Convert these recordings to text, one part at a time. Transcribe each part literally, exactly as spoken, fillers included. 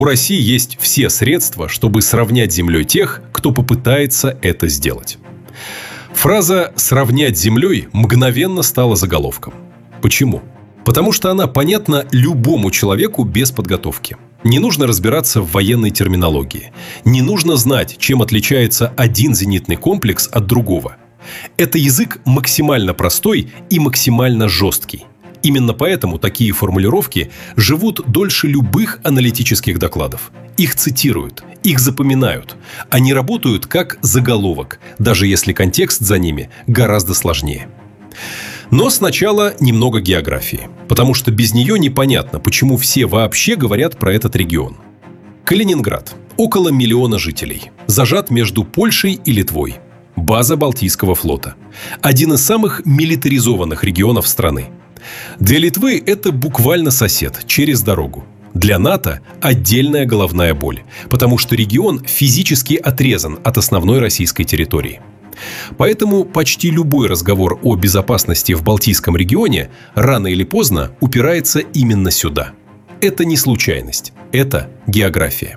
У России есть все средства, чтобы сравнять с землей тех, кто попытается это сделать. Фраза «сравнять с землей» мгновенно стала заголовком. Почему? Потому что она понятна любому человеку без подготовки. Не нужно разбираться в военной терминологии. Не нужно знать, чем отличается один зенитный комплекс от другого. Это язык максимально простой и максимально жесткий. Именно поэтому такие формулировки живут дольше любых аналитических докладов. Их цитируют, их запоминают. Они работают как заголовок, даже если контекст за ними гораздо сложнее. Но сначала немного географии, потому что без нее непонятно, почему все вообще говорят про этот регион. Калининград. Около миллиона жителей. Зажат между Польшей и Литвой. База Балтийского флота. Один из самых милитаризованных регионов страны. Для Литвы это буквально сосед, через дорогу. Для НАТО отдельная головная боль, потому что регион физически отрезан от основной российской территории. Поэтому почти любой разговор о безопасности в Балтийском регионе рано или поздно упирается именно сюда. Это не случайность, это география.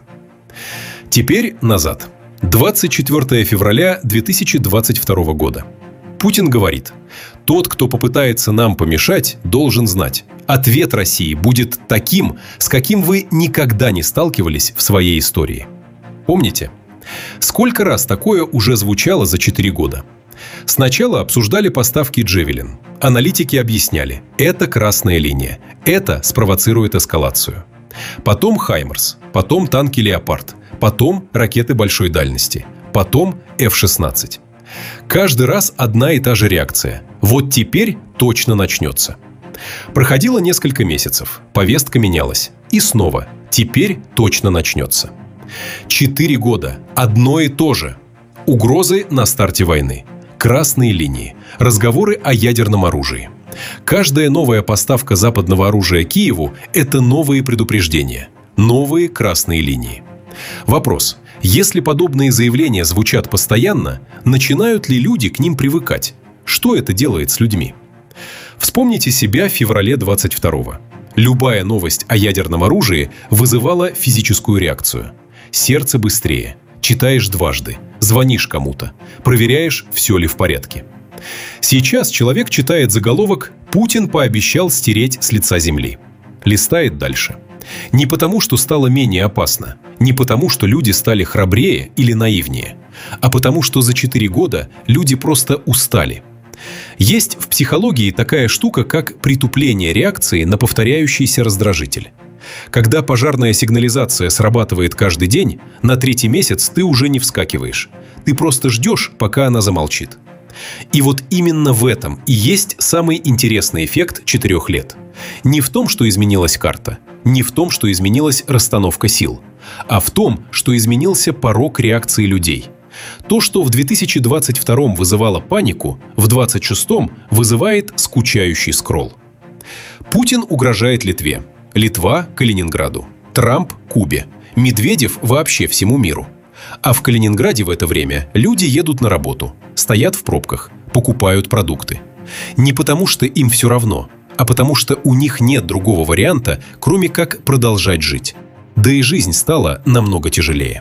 Теперь назад. двадцать четвёртого февраля две тысячи двадцать второго года. Путин говорит: «Тот, кто попытается нам помешать, должен знать, ответ России будет таким, с каким вы никогда не сталкивались в своей истории». Помните? Сколько раз такое уже звучало за четыре года? Сначала обсуждали поставки «Джевелин». Аналитики объясняли – это красная линия, это спровоцирует эскалацию. Потом «Хаймарс», потом танки «Леопард», потом ракеты большой дальности, потом эф шестнадцать. Каждый раз одна и та же реакция. Вот теперь точно начнется. Проходило несколько месяцев, повестка менялась. И снова, теперь точно начнется. Четыре года, одно и то же. Угрозы на старте войны, красные линии, разговоры о ядерном оружии. Каждая новая поставка западного оружия Киеву – это новые предупреждения, новые красные линии. Вопрос: если подобные заявления звучат постоянно, начинают ли люди к ним привыкать? Что это делает с людьми? Вспомните себя в феврале двадцать второго. Любая новость о ядерном оружии вызывала физическую реакцию. Сердце быстрее, читаешь дважды, звонишь кому-то, проверяешь, все ли в порядке. Сейчас человек читает заголовок «Путин пообещал стереть с лица земли». Листает дальше. Не потому, что стало менее опасно, не потому, что люди стали храбрее или наивнее, а потому, что за четыре года люди просто устали. Есть в психологии такая штука, как притупление реакции на повторяющийся раздражитель. Когда пожарная сигнализация срабатывает каждый день, на третий месяц ты уже не вскакиваешь. Ты просто ждешь, пока она замолчит. И вот именно в этом и есть самый интересный эффект четырех лет. Не в том, что изменилась карта, не в том, что изменилась расстановка сил, а в том, что изменился порог реакции людей. То, что в две тысячи двадцать втором вызывало панику, в двадцать шестом вызывает скучающий скролл. Путин угрожает Литве, Литва – Калининграду, Трамп – Кубе, Медведев вообще всему миру. А в Калининграде в это время люди едут на работу, стоят в пробках, покупают продукты. Не потому, что им все равно, а потому что у них нет другого варианта, кроме как продолжать жить. Да и жизнь стала намного тяжелее.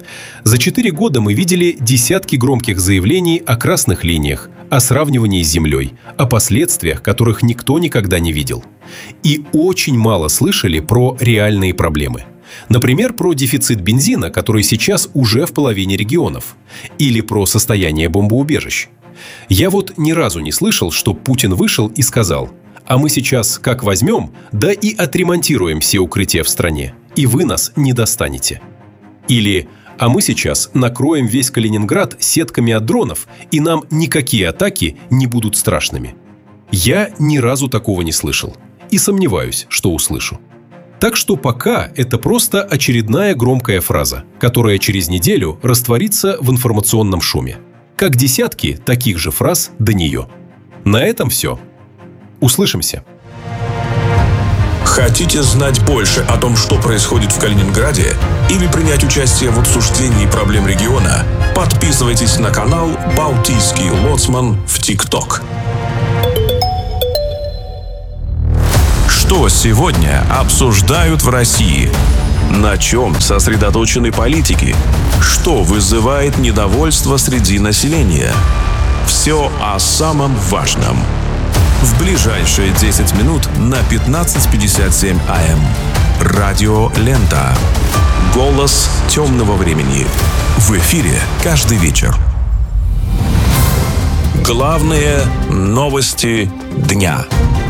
За четыре года мы видели десятки громких заявлений о красных линиях, о сравнивании с землей, о последствиях, которых никто никогда не видел. И очень мало слышали про реальные проблемы. Например, про дефицит бензина, который сейчас уже в половине регионов. Или про состояние бомбоубежищ. Я вот ни разу не слышал, что Путин вышел и сказал: «А мы сейчас как возьмем, да и отремонтируем все укрытия в стране, и вы нас не достанете». Или «А мы сейчас накроем весь Калининград сетками от дронов, и нам никакие атаки не будут страшными». Я ни разу такого не слышал. И сомневаюсь, что услышу. Так что пока это просто очередная громкая фраза, которая через неделю растворится в информационном шуме. Как десятки таких же фраз до нее. На этом все. Услышимся. Хотите знать больше о том, что происходит в Калининграде, или принять участие в обсуждении проблем региона? Подписывайтесь на канал «Балтийский лоцман» в ТикТок. Что сегодня обсуждают в России? На чем сосредоточены политики? Что вызывает недовольство среди населения? Все о самом важном. В ближайшие десять минут на пятнадцать пятьдесят семь АМ. Радио Лента. Голос темного времени. В эфире каждый вечер. Главные новости дня.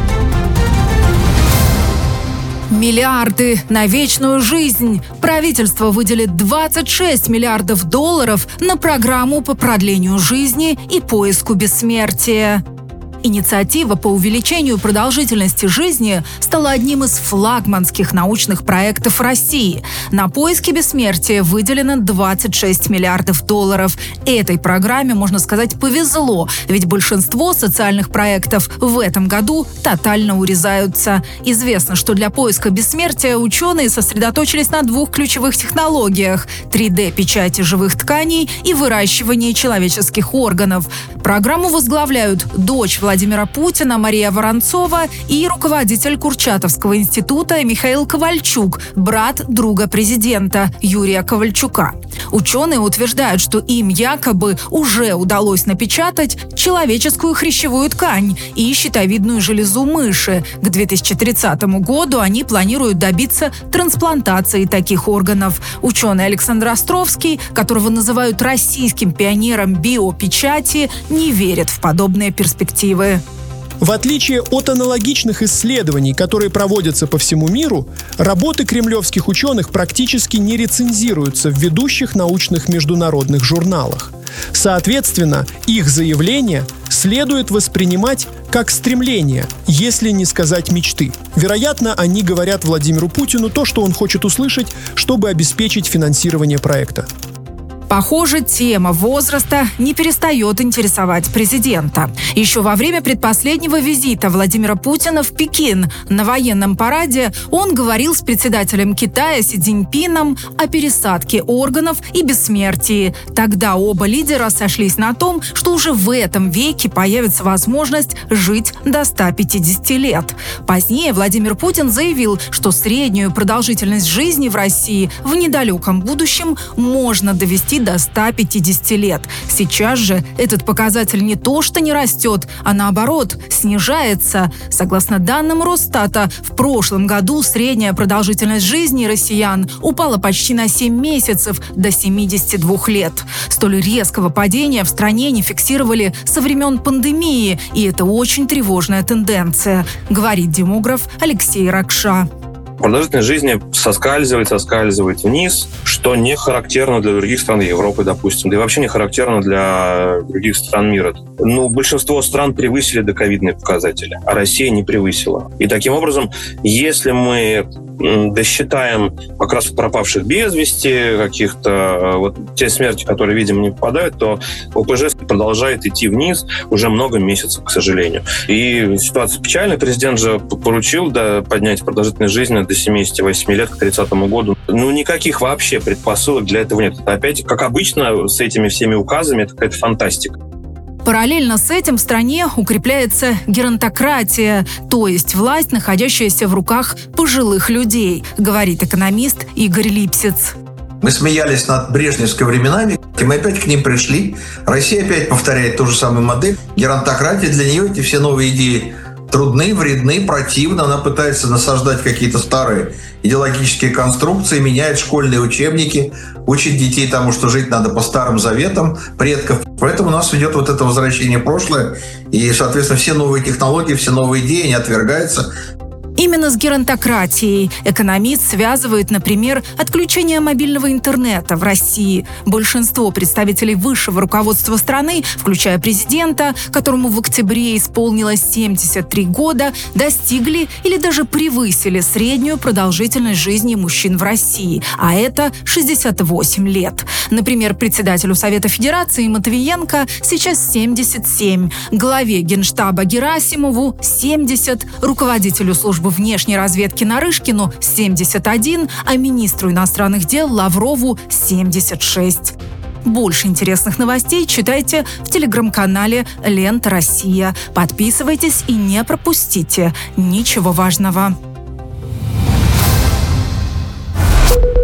Миллиарды на вечную жизнь. Правительство выделит двадцать шесть миллиардов долларов на программу по продлению жизни и поиску бессмертия. Инициатива по увеличению продолжительности жизни стала одним из флагманских научных проектов России. На поиски бессмертия выделено двадцать шесть миллиардов долларов. Этой программе, можно сказать, повезло, ведь большинство социальных проектов в этом году тотально урезаются. Известно, что для поиска бессмертия ученые сосредоточились на двух ключевых технологиях – три дэ-печати живых тканей и выращивании человеческих органов. Программу возглавляют дочь Владимира Путина Мария Воронцова и руководитель Курчатовского института Михаил Ковальчук, брат друга президента Юрия Ковальчука. Ученые утверждают, что им якобы уже удалось напечатать человеческую хрящевую ткань и щитовидную железу мыши. К две тысячи тридцатому году они планируют добиться трансплантации таких органов. Ученый Александр Островский, которого называют российским пионером биопечати, не верит в подобные перспективы. В отличие от аналогичных исследований, которые проводятся по всему миру, работы кремлевских ученых практически не рецензируются в ведущих научных международных журналах. Соответственно, их заявления следует воспринимать как стремление, если не сказать мечты. Вероятно, они говорят Владимиру Путину то, что он хочет услышать, чтобы обеспечить финансирование проекта. Похоже, тема возраста не перестает интересовать президента. Еще во время предпоследнего визита Владимира Путина в Пекин на военном параде он говорил с председателем Китая Си Цзиньпином о пересадке органов и бессмертии. Тогда оба лидера сошлись на том, что уже в этом веке появится возможность жить до ста пятидесяти лет. Позднее Владимир Путин заявил, что среднюю продолжительность жизни в России в недалеком будущем можно довести до ста пятидесяти лет. Сейчас же этот показатель не то что не растет, а наоборот снижается. Согласно данным Росстата, в прошлом году средняя продолжительность жизни россиян упала почти на семь месяцев, до семидесяти двух лет. Столь резкого падения в стране не фиксировали со времен пандемии, и это очень тревожная тенденция, говорит демограф Алексей Ракша. Продолжительность жизни соскальзывает, соскальзывает вниз, что не характерно для других стран Европы, допустим, да и вообще не характерно для других стран мира. Ну, большинство стран превысили доковидные показатели, а Россия не превысила. И таким образом, если мы досчитаем как раз пропавших без вести, каких-то вот те смерти, которые, видимо, не попадают, то о пэ жэ продолжает идти вниз уже много месяцев, к сожалению. И ситуация печальная. Президент же поручил да, поднять продолжительность жизни до семидесяти восьми лет к тридцатому году. Ну, никаких вообще предпосылок для этого нет. Это опять, как обычно, с этими всеми указами, это какая-то фантастика. Параллельно с этим в стране укрепляется геронтократия, то есть власть, находящаяся в руках пожилых людей, говорит экономист Игорь Липсиц. Мы смеялись над брежневскими временами, и мы опять к ним пришли. Россия опять повторяет ту же самую модель. Геронтократия, для нее эти все новые идеи трудны, вредны, противны. Она пытается насаждать какие-то старые идеологические конструкции, меняет школьные учебники, учит детей тому, что жить надо по старым заветам предков. Поэтому у нас идет вот это возвращение в прошлое, и, соответственно, все новые технологии, все новые идеи, они отвергаются. Именно с геронтократией экономист связывает, например, отключение мобильного интернета в России. Большинство представителей высшего руководства страны, включая президента, которому в октябре исполнилось семьдесят три года, достигли или даже превысили среднюю продолжительность жизни мужчин в России, а это шестьдесят восемь лет. Например, председателю Совета Федерации Матвиенко сейчас семьдесят семь, главе Генштаба Герасимову семьдесят, руководителю службы внешней разведки Нарышкину семьдесят один, а министру иностранных дел Лаврову семьдесят шесть. Больше интересных новостей читайте в телеграм-канале «Лента Россия». Подписывайтесь и не пропустите ничего важного.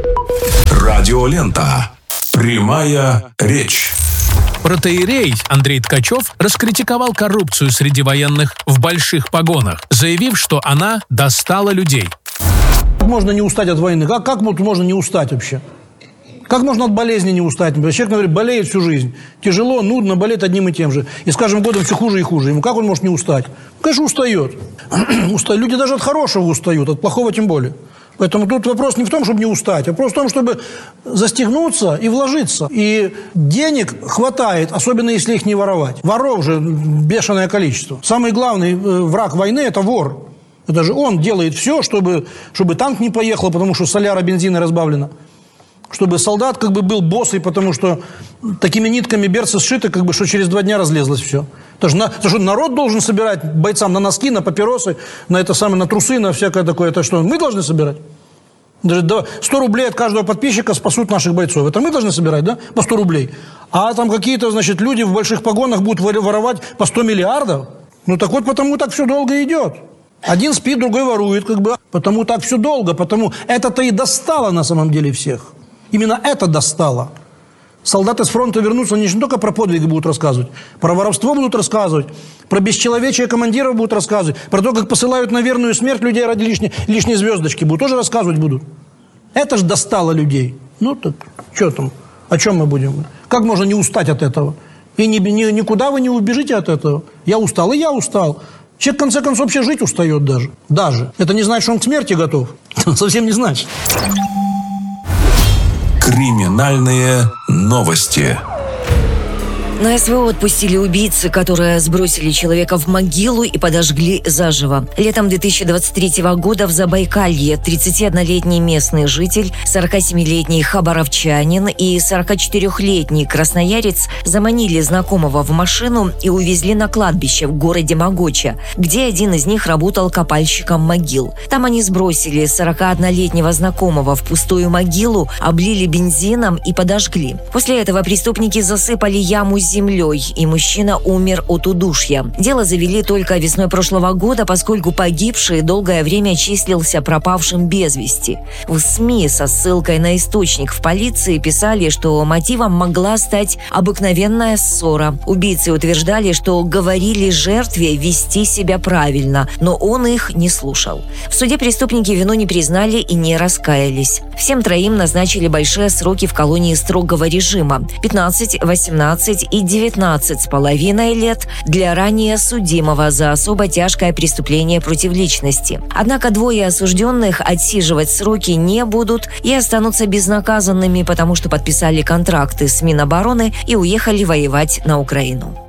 Радиолента. Прямая речь. Протоиерей Андрей Ткачев раскритиковал коррупцию среди военных в больших погонах, заявив, что она достала людей. Как можно не устать от войны? Как, как можно не устать вообще? Как можно от болезни не устать? Человек, говорит, болеет всю жизнь. Тяжело, нудно, болеет одним и тем же. И с каждым годом все хуже и хуже. Ему как он может не устать? Конечно, устает. Люди даже от хорошего устают, от плохого тем более. Поэтому тут вопрос не в том, чтобы не устать, а вопрос в том, чтобы застегнуться и вложиться. И денег хватает, особенно если их не воровать. Воров же бешеное количество. Самый главный враг войны – это вор. Это же он делает все, чтобы, чтобы танк не поехал, потому что соляра, бензина разбавлена. Чтобы солдат как бы был боссой, потому что такими нитками берцы сшиты, как бы, что через два дня разлезлось все. Это, же на, это что, народ должен собирать бойцам на носки, на папиросы, на это самое, на трусы, на всякое такое. Это что, мы должны собирать? Даже сто рублей от каждого подписчика спасут наших бойцов. Это мы должны собирать, да? По сто рублей. А там какие-то, значит, люди в больших погонах будут воровать по сто миллиардов. Ну так вот, потому так все долго идет. Один спит, другой ворует, как бы. Потому так все долго, потому это-то и достало на самом деле всех. Именно это достало. Солдаты с фронта вернутся, они не только про подвиги будут рассказывать, про воровство будут рассказывать, про бесчеловечие командиров будут рассказывать, про то, как посылают на верную смерть людей ради лишней, лишней звездочки, будут тоже рассказывать будут. Это же достало людей. Ну так, что там, о чем мы будем? Как можно не устать от этого? И ни, ни, никуда вы не убежите от этого. Я устал, и я устал. Человек, в конце концов, вообще жить устает даже. Даже. Это не значит, что он к смерти готов. Совсем не значит. Криминальные новости. На СВО отпустили убийцы, которые сбросили человека в могилу и подожгли заживо. Летом две тысячи двадцать третьего года в Забайкалье тридцатиоднолетний местный житель, сорокасемилетний хабаровчанин и сорокачетырехлетний красноярец заманили знакомого в машину и увезли на кладбище в городе Могоча, где один из них работал копальщиком могил. Там они сбросили сорокаоднолетнего знакомого в пустую могилу, облили бензином и подожгли. После этого преступники засыпали яму землей, и мужчина умер от удушья. Дело завели только весной прошлого года, поскольку погибший долгое время числился пропавшим без вести. В СМИ со ссылкой на источник в полиции писали, что мотивом могла стать обыкновенная ссора. Убийцы утверждали, что говорили жертве вести себя правильно, но он их не слушал. В суде преступники вину не признали и не раскаялись. Всем троим назначили большие сроки в колонии строгого режима – пятнадцать, восемнадцать и девятнадцать с половиной лет для ранее судимого за особо тяжкое преступление против личности. Однако двое осужденных отсиживать сроки не будут и останутся безнаказанными, потому что подписали контракты с Минобороны и уехали воевать на Украину.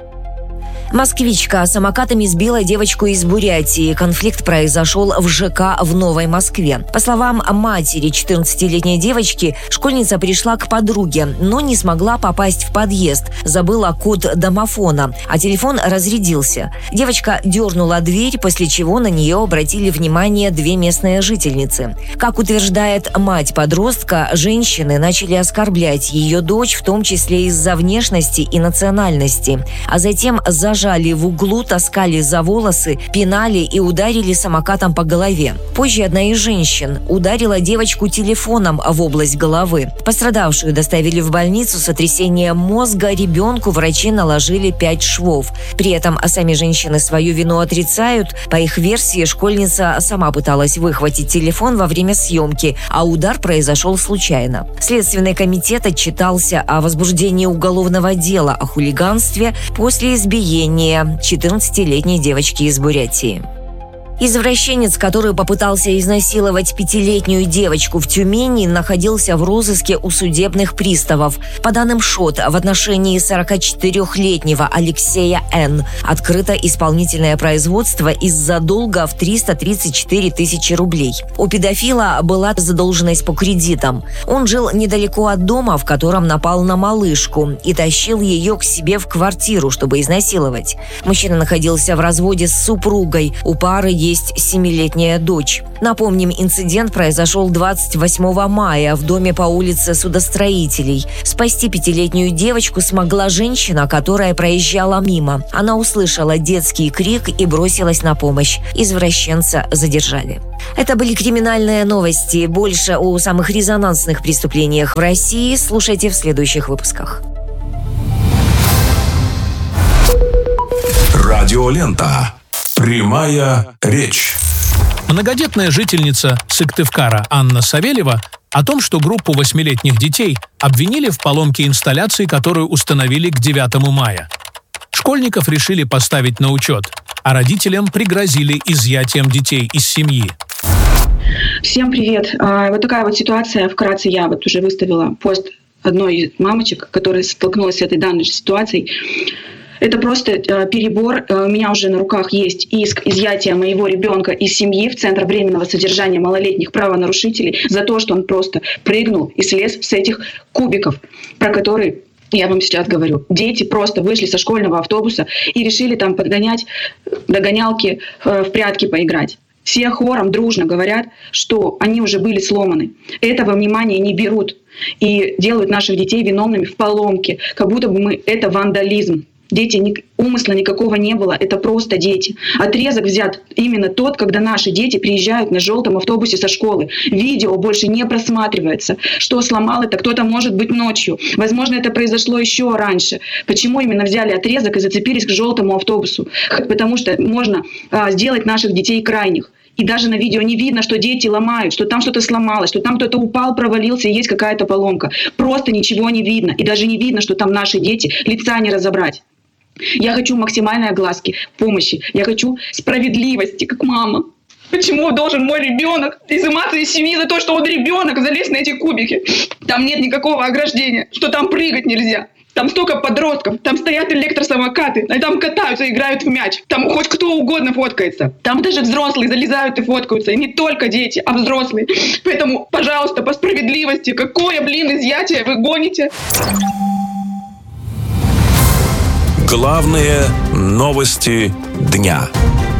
Москвичка самокатами сбила девочку из Бурятии. Конфликт произошел в ЖК в Новой Москве. По словам матери четырнадцатилетней девочки, школьница пришла к подруге, но не смогла попасть в подъезд. Забыла код домофона, а телефон разрядился. Девочка дернула дверь, после чего на нее обратили внимание две местные жительницы. Как утверждает мать подростка, женщины начали оскорблять ее дочь, в том числе из-за внешности и национальности, а затем за Жали в углу, таскали за волосы, пинали и ударили самокатом по голове. Позже одна из женщин ударила девочку телефоном в область головы. Пострадавшую доставили в больницу с сотрясением мозга. Ребенку врачи наложили пять швов. При этом сами женщины свою вину отрицают. По их версии, школьница сама пыталась выхватить телефон во время съемки, а удар произошел случайно. Следственный комитет отчитался о возбуждении уголовного дела о хулиганстве после избиения четырнадцатилетней девочки из Бурятии. Извращенец, который попытался изнасиловать пятилетнюю девочку в Тюмени, находился в розыске у судебных приставов. По данным ШОТ, в отношении сорокачетырехлетнего Алексея Н. открыто исполнительное производство из-за долга в триста тридцать четыре тысячи рублей. У педофила была задолженность по кредитам. Он жил недалеко от дома, в котором напал на малышку, и тащил ее к себе в квартиру, чтобы изнасиловать. Мужчина находился в разводе с супругой. У пары есть есть семилетняя дочь. Напомним, инцидент произошел двадцать восьмого мая в доме по улице Судостроителей. Спасти пятилетнюю девочку смогла женщина, которая проезжала мимо. Она услышала детский крик и бросилась на помощь. Извращенца задержали. Это были криминальные новости. Больше о самых резонансных преступлениях в России слушайте в следующих выпусках. Радиолента. Прямая речь. Многодетная жительница Сыктывкара Анна Савельева о том, что группу восьмилетних детей обвинили в поломке инсталляции, которую установили к девятому мая. Школьников решили поставить на учет, а родителям пригрозили изъятием детей из семьи. Всем привет. Вот такая вот ситуация. Вкратце я вот уже выставила пост одной из мамочек, которая столкнулась с этой данной ситуацией. Это просто перебор. У меня уже на руках есть иск изъятия моего ребенка из семьи в Центр временного содержания малолетних правонарушителей за то, что он просто прыгнул и слез с этих кубиков, про которые я вам сейчас говорю. Дети просто вышли со школьного автобуса и решили там подгонять догонялки, в прятки поиграть. Все хором дружно говорят, что они уже были сломаны. Этого внимания не берут и делают наших детей виновными в поломке, как будто бы мы это вандализм. Дети, умысла никакого не было, это просто дети. Отрезок взят именно тот, когда наши дети приезжают на желтом автобусе со школы. Видео больше не просматривается. Что сломал это кто-то, может быть, ночью. Возможно, это произошло еще раньше. Почему именно взяли отрезок и зацепились к желтому автобусу? Потому что можно а, сделать наших детей крайних. И даже на видео не видно, что дети ломают, что там что-то сломалось, что там кто-то упал, провалился и есть какая-то поломка. Просто ничего не видно. И даже не видно, что там наши дети, лица не разобрать. Я хочу максимальной огласки, помощи. Я хочу справедливости, как мама. Почему должен мой ребенок изыматься из семьи за то, что он ребенок залез на эти кубики? Там нет никакого ограждения, что там прыгать нельзя. Там столько подростков, там стоят электросамокаты, и там катаются, играют в мяч. Там хоть кто угодно фоткается. Там даже взрослые залезают и фоткаются. И не только дети, а взрослые. Поэтому, пожалуйста, по справедливости, какое, блин, изъятие вы гоните? Главные новости дня.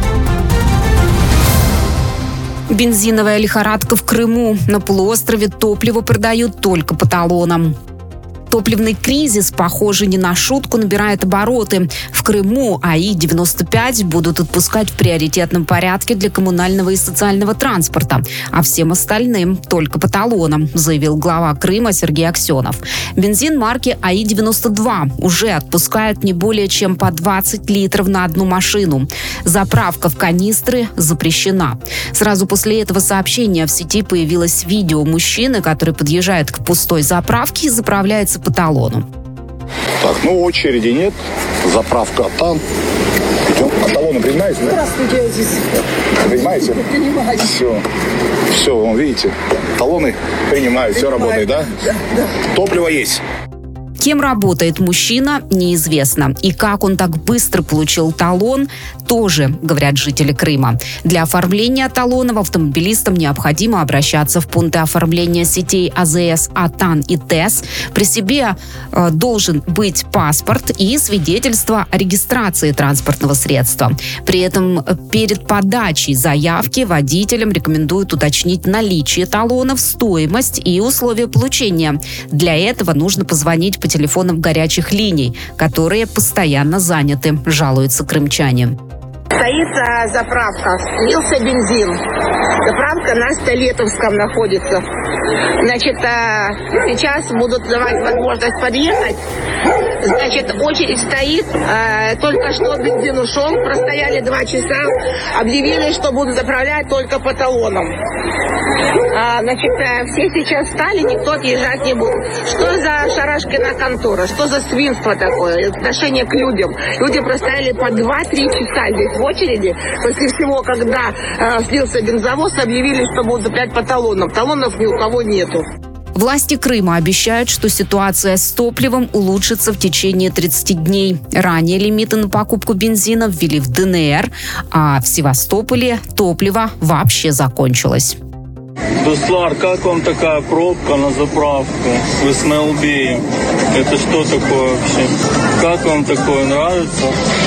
Бензиновая лихорадка в Крыму. На полуострове топливо продают только по талонам. Топливный кризис, похоже, не на шутку набирает обороты. В Крыму АИ девяносто пять будут отпускать в приоритетном порядке для коммунального и социального транспорта, а всем остальным только по талонам, заявил глава Крыма Сергей Аксенов. Бензин марки АИ девяносто два уже отпускают не более чем по двадцать литров на одну машину. Заправка в канистры запрещена. Сразу после этого сообщения в сети появилось видео мужчины, который подъезжает к пустой заправке и заправляется по талону. Так, ну очереди нет, заправка там. Идем. А талоны принимаете? Да? Здравствуйте, здесь. Принимаете? Принимаю. Все. Все, вон, видите, талоны принимают, все работает, да? Да, да. Топливо есть. Кем работает мужчина, неизвестно. И как он так быстро получил талон, тоже, говорят жители Крыма. Для оформления талонов автомобилистам необходимо обращаться в пункты оформления сетей АЗС, АТАН и ТЭС. При себе э, должен быть паспорт и свидетельство о регистрации транспортного средства. При этом перед подачей заявки водителям рекомендуют уточнить наличие талонов, стоимость и условия получения. Для этого нужно позвонить по телефонам горячих линий, которые постоянно заняты, жалуются крымчане. Стоит а, заправка, слился бензин. Заправка на Столетовском находится. Значит, а, сейчас будут давать возможность подъехать. Значит, очередь стоит. А, только что бензин ушел, простояли два часа. Объявили, что будут заправлять только по талонам. А, значит, все сейчас встали, никто отъезжать не будет. Что за шарашкина контора? Что за свинство такое? Отношение к людям. Люди простояли по два-три часа здесь в очереди. После всего, когда э, слился бензовоз, объявили, что будут заправлять по талонам. Талонов ни у кого нету. Власти Крыма обещают, что ситуация с топливом улучшится в течение тридцати дней. Ранее лимиты на покупку бензина ввели в ДНР, а в Севастополе топливо вообще закончилось. Дуслар, как вам такая пробка на заправку в Исмаилбее? Это что такое вообще? Как вам такое нравится?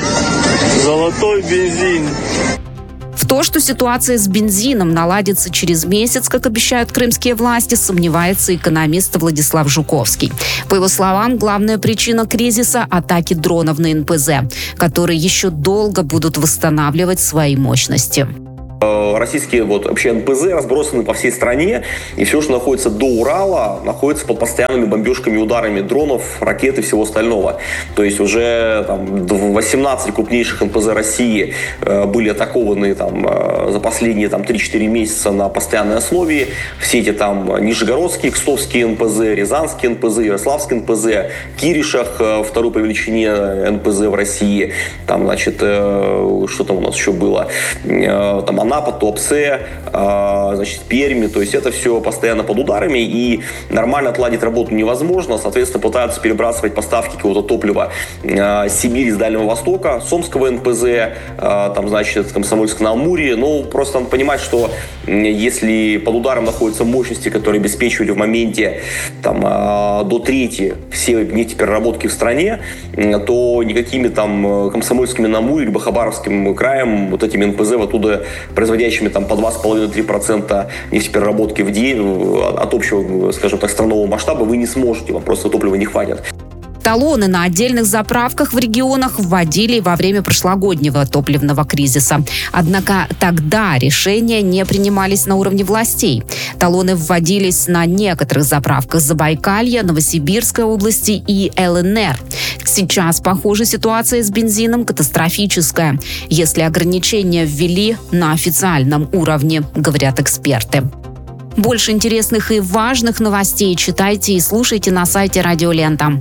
Золотой бензин. В то, что ситуация с бензином наладится через месяц, как обещают крымские власти, сомневается экономист Владислав Жуковский. По его словам, главная причина кризиса – атаки дронов на эн пэ зэ, которые еще долго будут восстанавливать свои мощности. российские вот вообще эн пэ зэ разбросаны по всей стране, и все, что находится до Урала, находится под постоянными бомбежками, ударами дронов, ракет и всего остального. То есть уже там, восемнадцать крупнейших эн пэ зэ России э, были атакованы там, э, за последние там, три-четыре месяца на постоянной основе. Все эти там Нижегородские, Кстовские эн пэ зэ, Рязанские эн пэ зэ, Ярославские эн пэ зэ, Киришах, э, второй по величине эн пэ зэ в России. Там, значит, э, что там у нас еще было? Э, там Анапа, Туапсе, э, значит, Перми. То есть это все постоянно под ударами, и нормально отладить работу невозможно. Соответственно, пытаются перебрасывать поставки какого-то топлива э, с Сибири, с Дальнего Востока, с Омского эн пэ зэ, э, там, значит, Комсомольск-на-Амуре. Ну, просто надо понимать, что э, если под ударом находятся мощности, которые обеспечивали в моменте там, э, до трети все нефтепереработки в стране, э, то никакими там Комсомольскими на Амуре либо Хабаровским краем, вот этими эн пэ зэ, оттуда производящими там по два с половиной - три процента нефтепереработки в день от общего, скажем так, странового масштаба вы не сможете, вам просто топлива не хватит. Талоны на отдельных заправках в регионах вводили во время прошлогоднего топливного кризиса. Однако тогда решения не принимались на уровне властей. Талоны вводились на некоторых заправках Забайкалья, Новосибирской области и эл эн эр. Сейчас, похоже, ситуация с бензином катастрофическая, если ограничения ввели на официальном уровне, говорят эксперты. Больше интересных и важных новостей читайте и слушайте на сайте Радио Лента.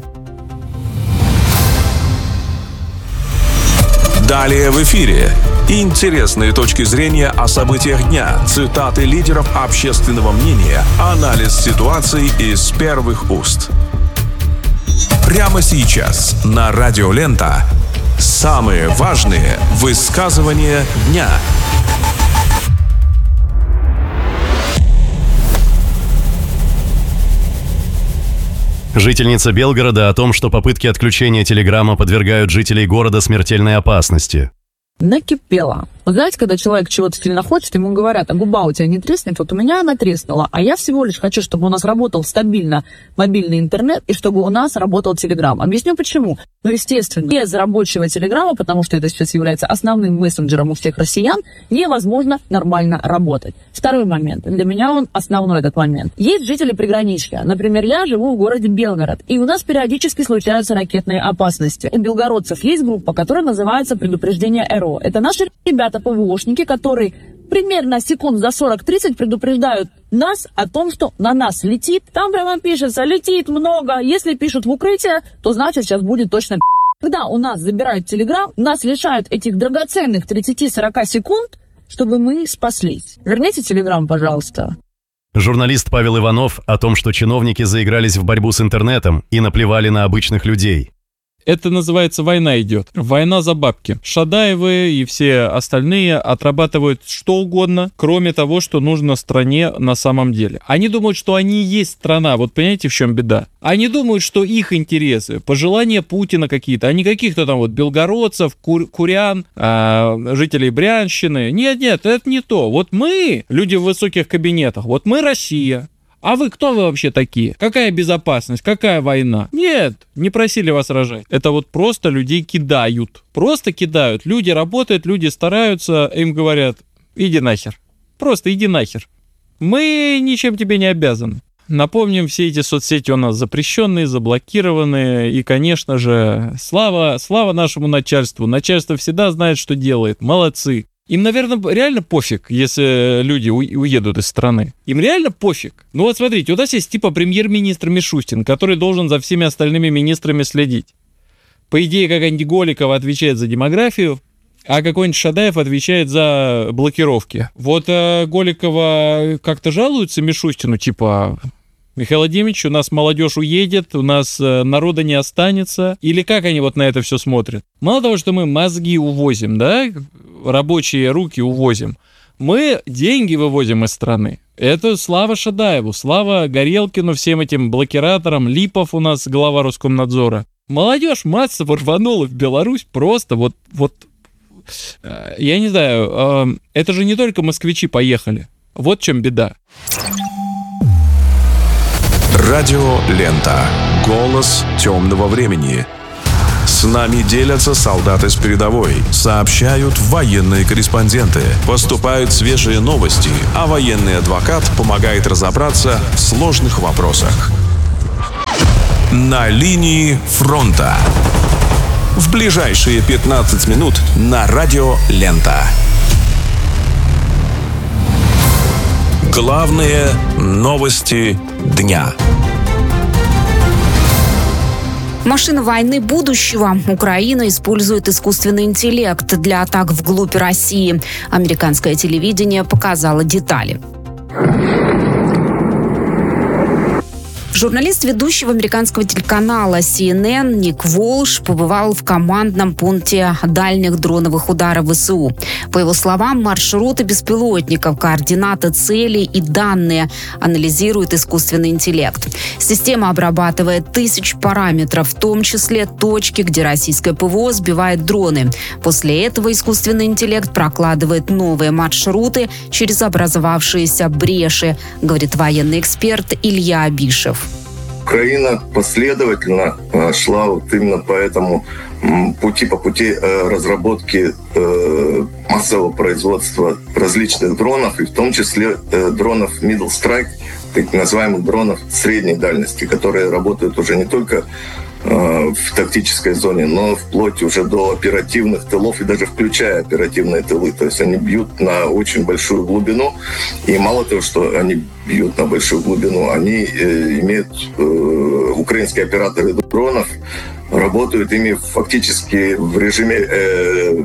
Далее в эфире. Интересные точки зрения о событиях дня, цитаты лидеров общественного мнения, анализ ситуации из первых уст. Прямо сейчас на Радио Лента самые важные высказывания дня. Жительница Белгорода о том, что попытки отключения телеграмма подвергают жителей города смертельной опасности. Накипело. Вы знаете, когда человек чего-то сильно хочет, ему говорят, а губа у тебя не треснет? Вот у меня она треснула. А я всего лишь хочу, чтобы у нас работал стабильно мобильный интернет и чтобы у нас работал Телеграм. Объясню почему. Ну, естественно, без рабочего Телеграма, потому что это сейчас является основным мессенджером у всех россиян, невозможно нормально работать. Второй момент. Для меня он основной этот момент. Есть жители приграничья. Например, я живу в городе Белгород, и у нас периодически случаются ракетные опасности. У белгородцев есть группа, которая называется «Предупреждение ЭРО». Это наши ребята, ПВОшники, которые примерно секунд за сорок-тридцать предупреждают нас о том, что на нас летит. Там прямо пишется, летит много. Если пишут в укрытие, то значит сейчас будет точно пи***. Когда у нас забирают Телеграм, нас лишают этих драгоценных тридцать-сорок секунд, чтобы мы спаслись. Верните Телеграм, пожалуйста. Журналист Павел Иванов о том, что чиновники заигрались в борьбу с интернетом и наплевали на обычных людей. Это называется «война идет». Война за бабки. Шадаевы и все остальные отрабатывают что угодно, кроме того, что нужно стране на самом деле. Они думают, что они и есть страна. Вот понимаете, в чем беда? Они думают, что их интересы, пожелания Путина какие-то, а не каких-то там вот белгородцев, кур- курян, а, жителей Брянщины. Нет, нет, это не то. Вот мы, люди в высоких кабинетах, вот мы Россия. А вы кто вы вообще такие? Какая безопасность? Какая война? Нет, не просили вас рожать. Это вот просто людей кидают. Просто кидают. Люди работают, люди стараются, им говорят, иди нахер. Просто иди нахер. Мы ничем тебе не обязаны. Напомним, все эти соцсети у нас запрещенные, заблокированные. И, конечно же, слава, слава нашему начальству. Начальство всегда знает, что делает. Молодцы. Им, наверное, реально пофиг, если люди уедут из страны. Им реально пофиг. Ну вот смотрите, у нас есть типа премьер-министр Мишустин, который должен за всеми остальными министрами следить. По идее, какая-нибудь Голикова отвечает за демографию, а какой-нибудь Шадаев отвечает за блокировки. Вот э, Голикова как-то жалуется Мишустину, типа... Михаил Владимирович, у нас молодежь уедет, у нас э, народа не останется. Или как они вот на это все смотрят? Мало того, что мы мозги увозим, да, рабочие руки увозим, мы деньги вывозим из страны. Это слава Шадаеву, слава Горелкину, всем этим блокираторам, Липов у нас глава Роскомнадзора. Молодежь массово рванула в Беларусь просто вот, вот э, я не знаю, э, это же не только москвичи поехали. Вот в чем беда. Радио Лента. Голос темного времени. С нами делятся солдаты с передовой, сообщают военные корреспонденты, поступают свежие новости, а военный адвокат помогает разобраться в сложных вопросах. На линии фронта. В ближайшие пятнадцать минут на радио «Лента». Главные новости дня. Машина войны будущего. Украина использует искусственный интеллект для атак вглубь России. Американское телевидение показало детали. Журналист ведущего американского телеканала си эн эн Ник Волш побывал в командном пункте дальних дроновых ударов ВСУ. По его словам, маршруты беспилотников, координаты целей и данные анализирует искусственный интеллект. Система обрабатывает тысячи параметров, в том числе точки, где российское ПВО сбивает дроны. После этого искусственный интеллект прокладывает новые маршруты через образовавшиеся бреши, говорит военный эксперт Илья Абишев. Украина последовательно шла вот именно по этому пути, по пути разработки массового производства различных дронов, и в том числе дронов Middle Strike, так называемых дронов средней дальности, которые работают уже не только в тактической зоне, но вплоть уже до оперативных тылов и даже включая оперативные тылы. То есть они бьют на очень большую глубину, и мало того, что они бьют на большую глубину, они э, имеют э, украинские операторы дронов работают ими фактически в режиме э,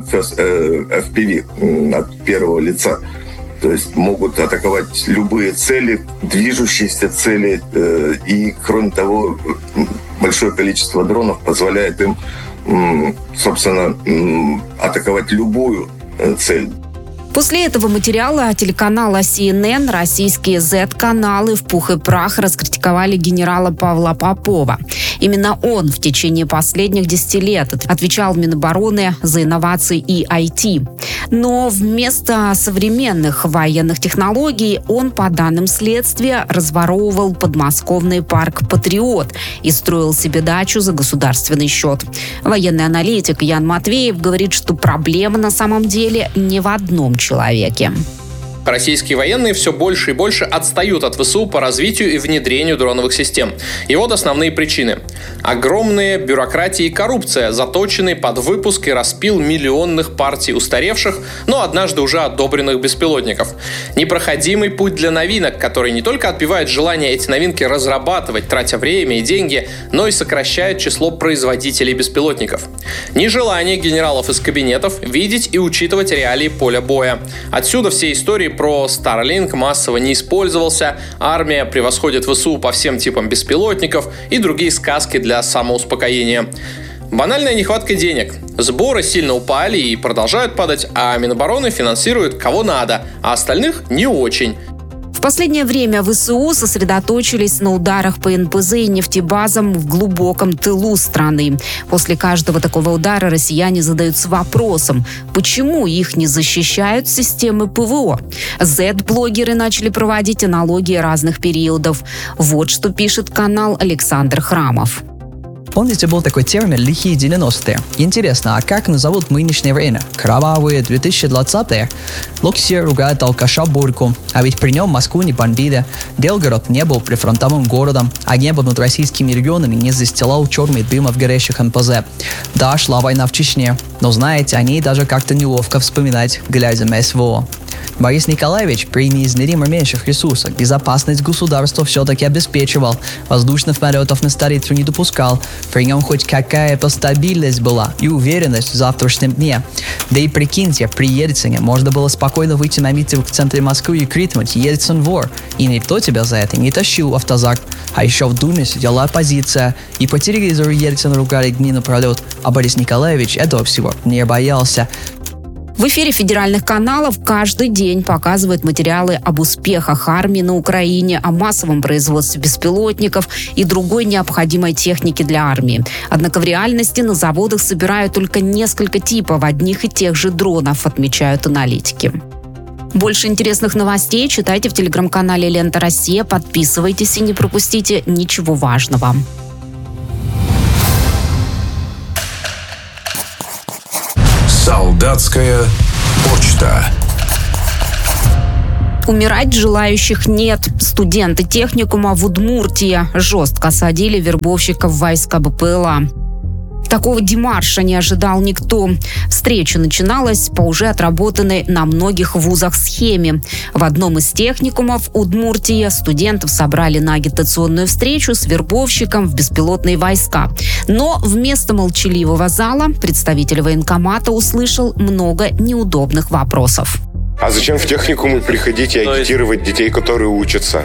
эф пи ви от первого лица. То есть могут атаковать любые цели, движущиеся цели, э, и кроме того, большое количество дронов позволяет им, собственно, атаковать любую цель. После этого материала телеканала си эн эн российские зет-каналы в пух и прах раскритиковали генерала Павла Попова. Именно он в течение последних десяти лет отвечал в Минобороны за инновации и ай ти. Но вместо современных военных технологий он, по данным следствия, разворовывал подмосковный парк «Патриот» и строил себе дачу за государственный счет. Военный аналитик Ян Матвеев говорит, что проблема на самом деле не в одном человеке. Российские военные все больше и больше отстают от ВСУ по развитию и внедрению дроновых систем. И вот основные причины. Огромная бюрократия и коррупция, заточенные под выпуск и распил миллионных партий устаревших, но однажды уже одобренных беспилотников. Непроходимый путь для новинок, который не только отбивает желание эти новинки разрабатывать, тратя время и деньги, но и сокращает число производителей беспилотников. Нежелание генералов из кабинетов видеть и учитывать реалии поля боя. Отсюда все истории про Starlink массово не использовался, армия превосходит ВСУ по всем типам беспилотников и другие сказки для самоуспокоения. Банальная нехватка денег. Сборы сильно упали и продолжают падать, а Минобороны финансирует кого надо, а остальных не очень. В последнее время ВСУ сосредоточились на ударах по эн пэ зэ и нефтебазам в глубоком тылу страны. После каждого такого удара россияне задаются вопросом, почему их не защищают системы ПВО. Зет-блогеры начали проводить аналогии разных периодов. Вот что пишет канал Александр Храмов. Помните, был такой термин «лихие девяностые». Интересно, а как назовут нынешнее время? Кровавые две тысячи двадцатые? Локси ругает алкаша Бурку, а ведь при нем Москву не бомбили. Белгород не был прифронтовым городом, а небо над российскими регионами не застилал черный дым от горящих эн пэ зэ. Да, шла война в Чечне, но знаете, о ней даже как-то неловко вспоминать, глядя на эс вэ о. Борис Николаевич при неизмеримо меньших ресурсах безопасность государства все-таки обеспечивал, воздушных полетов на столицу не допускал, при нем хоть какая-то стабильность была и уверенность в завтрашнем дне. Да и прикиньте, при Ельцине можно было спокойно выйти на митинг в центре Москвы и крикнуть «Ельцин вор!» И никто тебя за это не тащил в автозак. А еще в Думе сидела оппозиция, и по телевизору Ельцина ругали дни напролет, а Борис Николаевич этого всего не боялся. В эфире федеральных каналов каждый день показывают материалы об успехах армии на Украине, о массовом производстве беспилотников и другой необходимой техники для армии. Однако в реальности на заводах собирают только несколько типов одних и тех же дронов, отмечают аналитики. Больше интересных новостей читайте в телеграм-канале «Лента Россия», подписывайтесь и не пропустите ничего важного. Солдатская почта. Умирать желающих нет. Студенты техникума в Удмуртии жестко осадили вербовщиков войска БПЛА. Такого демарша не ожидал никто. Встреча начиналась по уже отработанной на многих вузах схеме. В одном из техникумов Удмуртии студентов собрали на агитационную встречу с вербовщиком в беспилотные войска. Но вместо молчаливого зала представитель военкомата услышал много неудобных вопросов. А зачем в техникумы приходить и агитировать детей, которые учатся?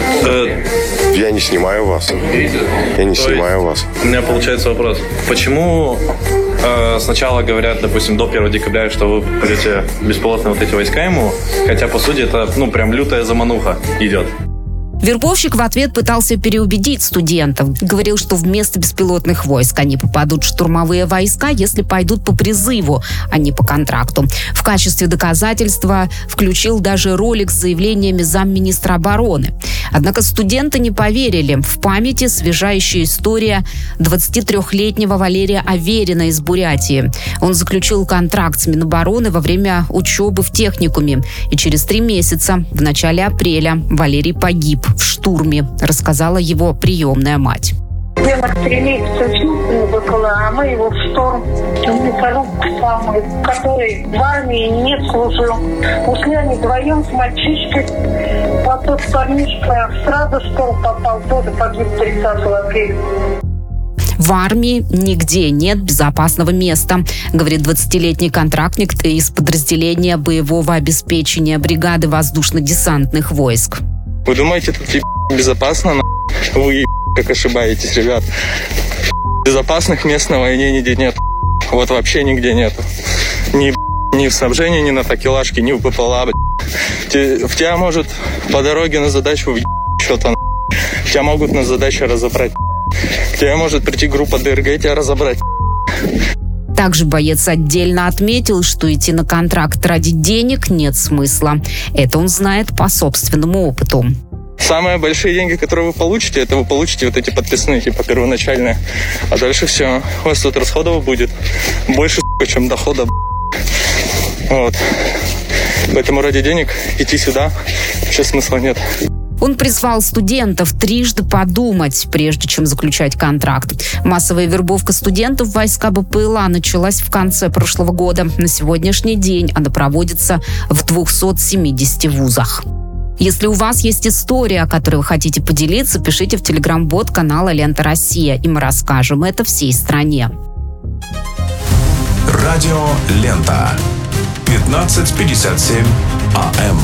Я не снимаю вас. Я не снимаю вас. У меня получается вопрос. Почему э, сначала говорят, допустим, до первого декабря, что вы пойдете беспилотные вот эти войска ему, хотя, по сути, это, ну, прям лютая замануха идет? Вербовщик в ответ пытался переубедить студентов. Говорил, что вместо беспилотных войск они попадут в штурмовые войска, если пойдут по призыву, а не по контракту. В качестве доказательства включил даже ролик с заявлениями замминистра обороны. Однако студенты не поверили. В памяти свежайшая история двадцатитрёхлетнего Валерия Аверина из Бурятии. Он заключил контракт с Минобороны во время учебы в техникуме. И через три месяца, в начале апреля, Валерий погиб в штурме, рассказала его приемная мать. Я на стрелейце БПЛА, а мы его в штурм. Мясоруб самый, который в армии не служил. Ушли они вдвоем с мальчишкой. А тот парнишка сразу в штурм попал, тоже погиб тридцатого апреля. В армии нигде нет безопасного места, говорит двадцатилетний контрактник из подразделения боевого обеспечения бригады воздушно-десантных войск. Вы думаете, тут безопасно? Вы как ошибаетесь, ребят. Безопасных мест на войне нигде нет. Вот вообще нигде нет. Ни, ни в снабжении, ни на такелажке, ни в БПЛА. В тебя может по дороге на задачу что-то. Тебя могут на задачу разобрать. К тебе может прийти группа ДРГ и тебя разобрать. Также боец отдельно отметил, что идти на контракт ради денег нет смысла. Это он знает по собственному опыту. Самые большие деньги, которые вы получите, это вы получите вот эти подписные, типа первоначальные. А дальше все. У вас тут расходов будет больше, чем дохода. Вот. Поэтому ради денег идти сюда вообще смысла нет. Он призвал студентов трижды подумать, прежде чем заключать контракт. Массовая вербовка студентов в войска БПЛА началась в конце прошлого года. На сегодняшний день она проводится в двухстах семидесяти вузах. Если у вас есть история, о которой вы хотите поделиться, пишите в телеграм-бот канала «Лента Россия», и мы расскажем это всей стране. Радио «Лента». пятнадцать пятьдесят семь АМ.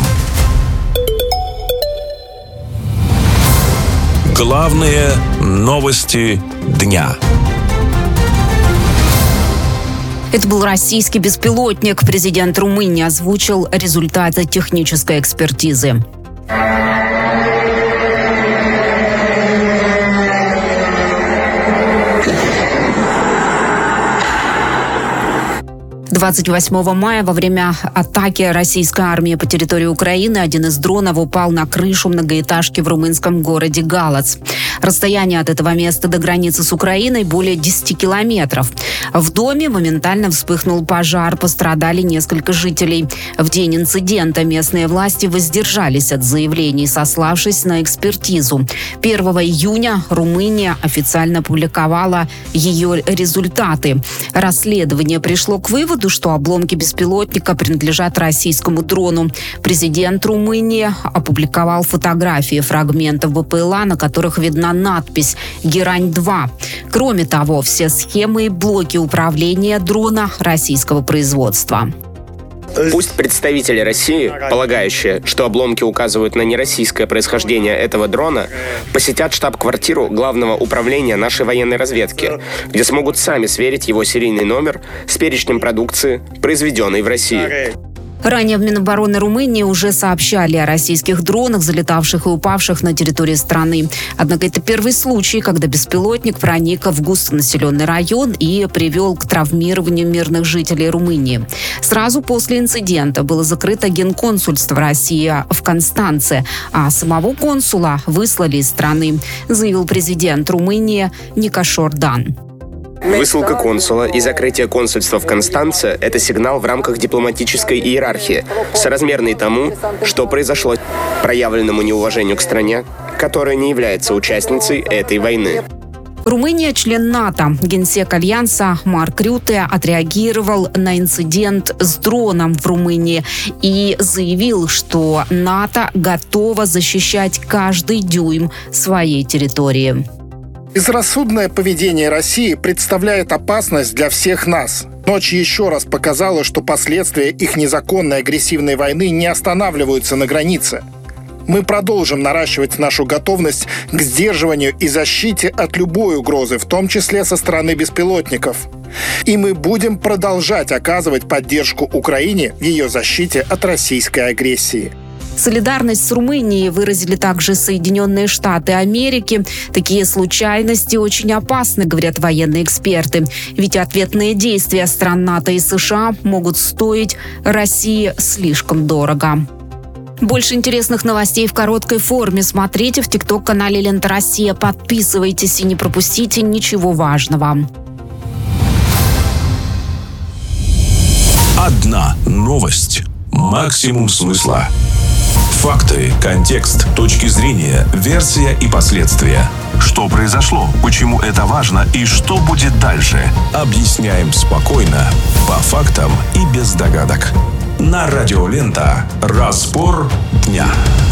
Главные новости дня. Это был российский беспилотник. Президент Румынии озвучил результаты технической экспертизы. двадцать восьмого мая во время атаки российской армии по территории Украины один из дронов упал на крышу многоэтажки в румынском городе Галац. Расстояние от этого места до границы с Украиной более десяти километров. В доме моментально вспыхнул пожар, пострадали несколько жителей. В день инцидента местные власти воздержались от заявлений, сославшись на экспертизу. первого июня Румыния официально опубликовала ее результаты. Расследование пришло к выводу, что обломки беспилотника принадлежат российскому дрону. Президент Румынии опубликовал фотографии фрагментов БПЛА, на которых видна надпись «Герань-два». Кроме того, все схемы и блоки управления дрона российского производства. Пусть представители России, полагающие, что обломки указывают на нероссийское происхождение этого дрона, посетят штаб-квартиру Главного управления нашей военной разведки, где смогут сами сверить его серийный номер с перечнем продукции, произведенной в России. Ранее в Минобороны Румынии уже сообщали о российских дронах, залетавших и упавших на территории страны. Однако это первый случай, когда беспилотник проник в густонаселенный район и привел к травмированию мирных жителей Румынии. Сразу после инцидента было закрыто генконсульство России в Констанце, а самого консула выслали из страны, заявил президент Румынии Никошор Дан. Высылка консула и закрытие консульства в Констанце – это сигнал в рамках дипломатической иерархии, соразмерный тому, что произошло, проявленному неуважению к стране, которая не является участницей этой войны. Румыния – член НАТО. Генсек Альянса Марк Рюте отреагировал на инцидент с дроном в Румынии и заявил, что НАТО готово защищать каждый дюйм своей территории. Безрассудное поведение России представляет опасность для всех нас. Ночь еще раз показала, что последствия их незаконной агрессивной войны не останавливаются на границе. Мы продолжим наращивать нашу готовность к сдерживанию и защите от любой угрозы, в том числе со стороны беспилотников. И мы будем продолжать оказывать поддержку Украине в ее защите от российской агрессии. Солидарность с Румынией выразили также Соединенные Штаты Америки. Такие случайности очень опасны, говорят военные эксперты. Ведь ответные действия стран НАТО и США могут стоить России слишком дорого. Больше интересных новостей в короткой форме смотрите в ТикТок-канале «Лента Россия». Подписывайтесь и не пропустите ничего важного. Одна новость. Максимум смысла. Факты, контекст, точки зрения, версия и последствия. Что произошло, почему это важно и что будет дальше. Объясняем спокойно, по фактам и без догадок. На радио «Лента». Разбор дня.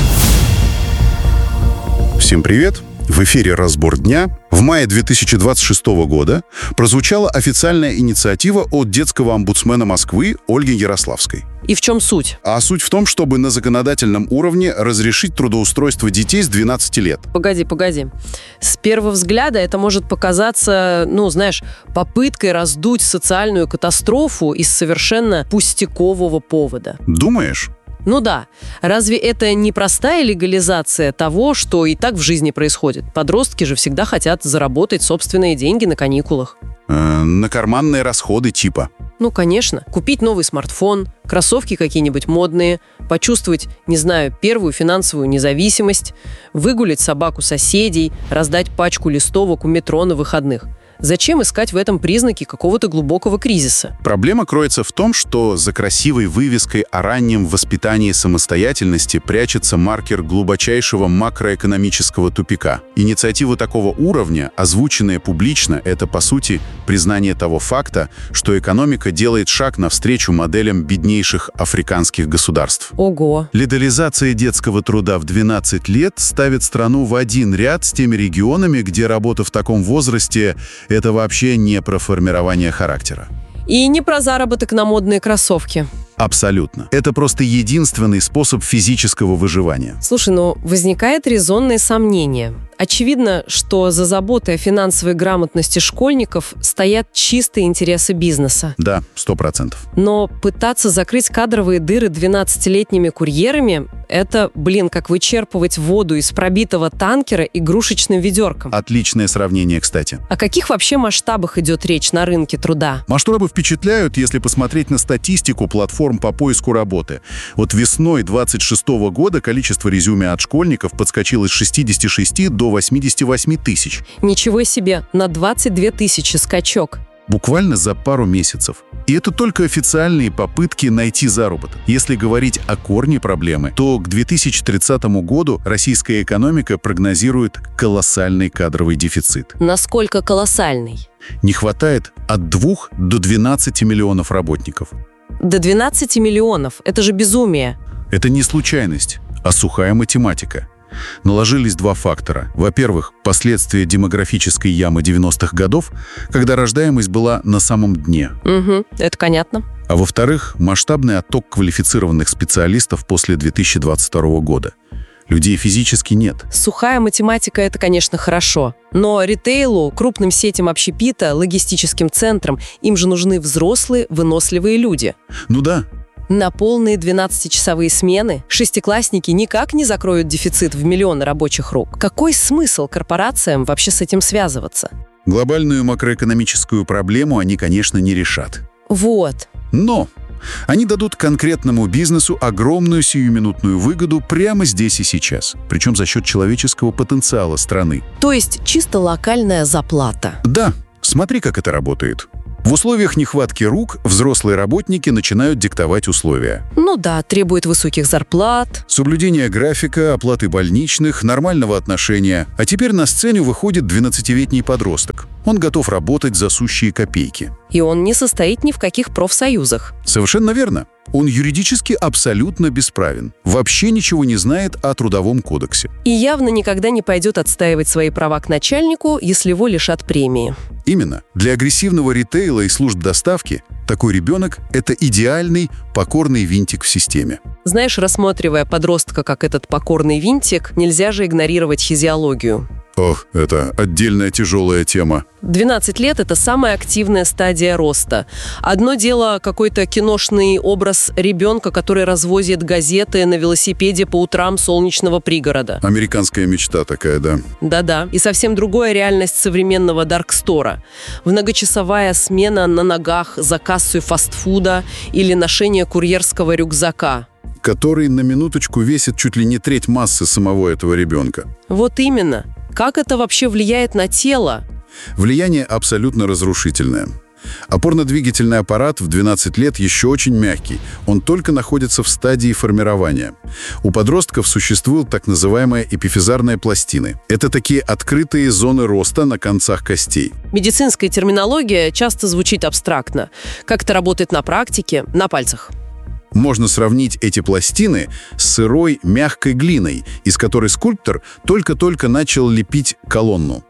Всем привет! В эфире «Разбор дня». В мае две тысячи двадцать шестого года прозвучала официальная инициатива от детского омбудсмена Москвы Ольги Ярославской. И в чем суть? А суть в том, чтобы на законодательном уровне разрешить трудоустройство детей с двенадцати лет. Погоди, погоди. С первого взгляда это может показаться, ну, знаешь, попыткой раздуть социальную катастрофу из совершенно пустякового повода. Думаешь? Ну да. Разве это не простая легализация того, что и так в жизни происходит? Подростки же всегда хотят заработать собственные деньги на каникулах. Э, на карманные расходы типа. Ну, конечно. Купить новый смартфон, кроссовки какие-нибудь модные, почувствовать, не знаю, первую финансовую независимость, выгулять собаку соседей, раздать пачку листовок у метро на выходных. Зачем искать в этом признаки какого-то глубокого кризиса? Проблема кроется в том, что за красивой вывеской о раннем воспитании самостоятельности прячется маркер глубочайшего макроэкономического тупика. Инициатива такого уровня, озвученная публично, это, по сути, признание того факта, что экономика делает шаг навстречу моделям беднейших африканских государств. Ого! Легализация детского труда в двенадцать лет ставит страну в один ряд с теми регионами, где работа в таком возрасте – это вообще не про формирование характера. И не про заработок на модные кроссовки. Абсолютно. Это просто единственный способ физического выживания. Слушай, ну возникает резонное сомнение. Очевидно, что за заботой о финансовой грамотности школьников стоят чистые интересы бизнеса. Да, сто процентов. Но пытаться закрыть кадровые дыры двенадцатилетними курьерами – это, блин, как вычерпывать воду из пробитого танкера игрушечным ведерком. Отличное сравнение, кстати. О каких вообще масштабах идет речь на рынке труда? Масштабы впечатляют, если посмотреть на статистику платформ по поиску работы. Вот весной двадцать шестого года количество резюме от школьников подскочило с шестидесяти шести до восьмидесяти восьми тысяч. Ничего себе, на двадцать две тысячи скачок. Буквально за пару месяцев. И это только официальные попытки найти заработок. Если говорить о корне проблемы, то к две тысячи тридцатому году российская экономика прогнозирует колоссальный кадровый дефицит. Насколько колоссальный? Не хватает от двух до двенадцати миллионов работников. До двенадцати миллионов? Это же безумие. Это не случайность, а сухая математика. Наложились два фактора. Во-первых, последствия демографической ямы девяностых годов, когда рождаемость была на самом дне. Угу, это понятно. А во-вторых, масштабный отток квалифицированных специалистов после две тысячи двадцать второго года. Людей физически нет. Сухая математика – это, конечно, хорошо. Но ритейлу, крупным сетям общепита, логистическим центрам, им же нужны взрослые, выносливые люди. Ну да. На полные двенадцатичасовые смены шестиклассники никак не закроют дефицит в миллионы рабочих рук. Какой смысл корпорациям вообще с этим связываться? Глобальную макроэкономическую проблему они, конечно, не решат. Вот. Но они дадут конкретному бизнесу огромную сиюминутную выгоду прямо здесь и сейчас. Причем за счет человеческого потенциала страны. То есть чисто локальная заплата. Да. Смотри, как это работает. В условиях нехватки рук взрослые работники начинают диктовать условия. Ну да, требует высоких зарплат. Соблюдение графика, оплаты больничных, нормального отношения. А теперь на сцену выходит двенадцатилетний подросток. Он готов работать за сущие копейки. И он не состоит ни в каких профсоюзах. Совершенно верно. Он юридически абсолютно бесправен. Вообще ничего не знает о Трудовом кодексе. И явно никогда не пойдет отстаивать свои права к начальнику, если его лишат премии. Именно. Для агрессивного ритейла и служб доставки такой ребенок – это идеальный покорный винтик в системе. Знаешь, рассматривая подростка как этот покорный винтик, нельзя же игнорировать физиологию. Ох, это отдельная тяжелая тема. двенадцать лет – это самая активная стадия роста. Одно дело какой-то киношный образ ребенка, который развозит газеты на велосипеде по утрам солнечного пригорода. Американская мечта такая, да. Да-да. И совсем другая реальность современного даркстора. Многочасовая смена на ногах за кассой фастфуда или ношение курьерского рюкзака, который на минуточку весит чуть ли не треть массы самого этого ребенка. Вот именно. Как это вообще влияет на тело? Влияние абсолютно разрушительное. Опорно-двигательный аппарат в двенадцать лет еще очень мягкий. Он только находится в стадии формирования. У подростков существуют так называемые эпифизарные пластины. Это такие открытые зоны роста на концах костей. Медицинская терминология часто звучит абстрактно. Как это работает на практике? На пальцах. Можно сравнить эти пластины с сырой мягкой глиной, из которой скульптор только-только начал лепить колонну.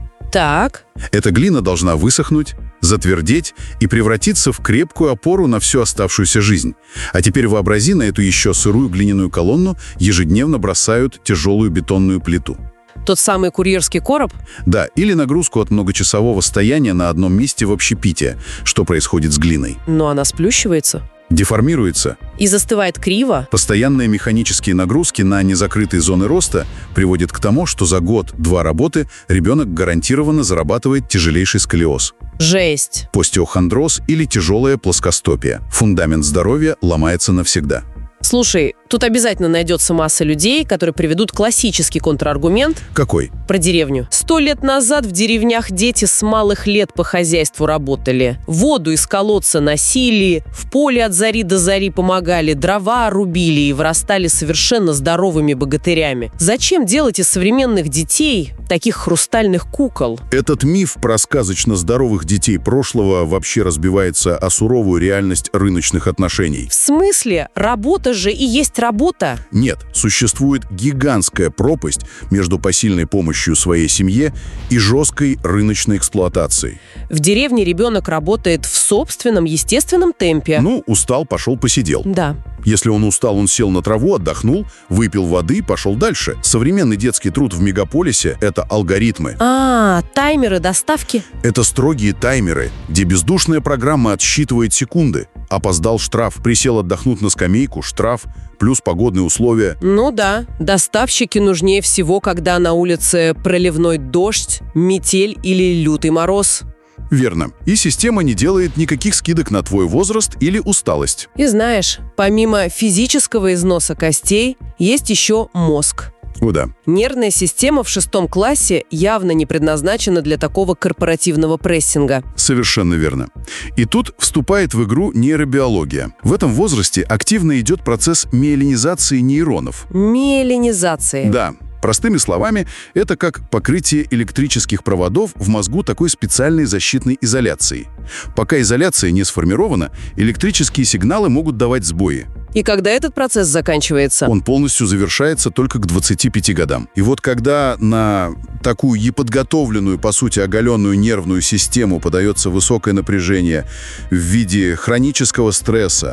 Так. Эта глина должна высохнуть, затвердеть и превратиться в крепкую опору на всю оставшуюся жизнь. А теперь вообрази, на эту еще сырую глиняную колонну ежедневно бросают тяжелую бетонную плиту. Тот самый курьерский короб? Да, или нагрузку от многочасового стояния на одном месте в общепите. Что происходит с глиной? Но она сплющивается. Деформируется. И застывает криво. Постоянные механические нагрузки на незакрытые зоны роста приводят к тому, что за год-два работы ребенок гарантированно зарабатывает тяжелейший сколиоз. Жесть. Остеохондроз или тяжелая плоскостопия. Фундамент здоровья ломается навсегда. Слушай, тут обязательно найдется масса людей, которые приведут классический контраргумент. Какой? Про деревню. Сто лет назад в деревнях дети с малых лет по хозяйству работали. Воду из колодца носили, в поле от зари до зари помогали, дрова рубили и вырастали совершенно здоровыми богатырями. Зачем делать из современных детей таких хрустальных кукол? Этот миф про сказочно здоровых детей прошлого вообще разбивается о суровую реальность рыночных отношений. В смысле? Работа же и есть работа? Нет, существует гигантская пропасть между посильной помощью своей семье и жесткой рыночной эксплуатацией. В деревне ребенок работает в собственном естественном темпе. Ну, устал, пошел посидел. Да. Если он устал, он сел на траву, отдохнул, выпил воды и пошел дальше. Современный детский труд в мегаполисе – это алгоритмы. А, таймеры доставки? Это строгие таймеры, где бездушная программа отсчитывает секунды. Опоздал — штраф, присел отдохнуть на скамейку — штраф, плюс погодные условия. Ну да, доставщики нужнее всего, когда на улице проливной дождь, метель или лютый мороз. Верно. И система не делает никаких скидок на твой возраст или усталость. И знаешь, помимо физического износа костей, есть еще мозг. О, да. Нервная система в шестом классе явно не предназначена для такого корпоративного прессинга. Совершенно верно. И тут вступает в игру нейробиология. В этом возрасте активно идет процесс миелинизации нейронов. Миелинизации? Да. Простыми словами, это как покрытие электрических проводов в мозгу такой специальной защитной изоляцией. Пока изоляция не сформирована, электрические сигналы могут давать сбои. И когда этот процесс заканчивается? Он полностью завершается только к двадцати пяти годам. И вот когда на такую неподготовленную, по сути, оголенную нервную систему подается высокое напряжение в виде хронического стресса,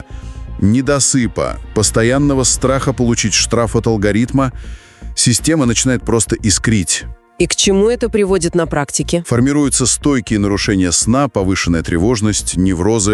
недосыпа, постоянного страха получить штраф от алгоритма, система начинает просто искрить. И к чему это приводит на практике? Формируются стойкие нарушения сна, повышенная тревожность, неврозы.